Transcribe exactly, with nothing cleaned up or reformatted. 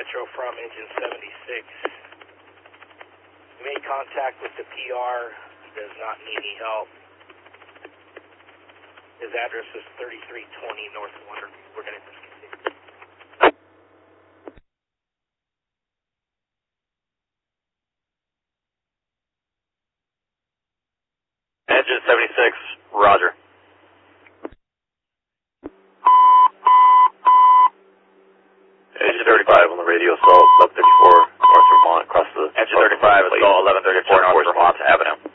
Metro from engine seventy-six. We made contact with the P R. He does not need any help. His address is thirty-three twenty North Wonder. We're going to discontinue. Engine seventy-six, roger. Engine thirty-five on the radio, assault eleven thirty-four North Vermont, across the... Engine thirty-five, assault eleven thirty-four North Vermont Avenue.